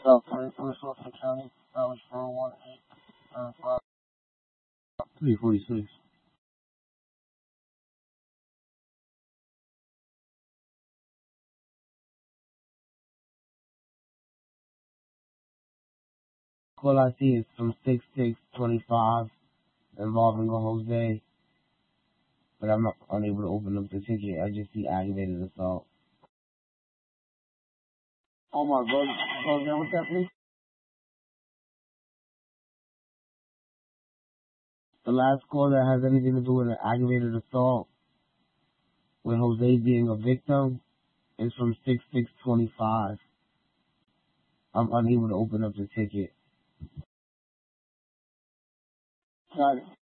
South 21st, Wilson County, Valley 418, 346. All I see is from 6625 involving a Jose, but I'm not unable to open up the ticket. I just see aggravated assault. Omar, go again with that, please. The last call that has anything to do with an aggravated assault with Jose being a victim is from 6625. I'm unable to open up the ticket. Got it.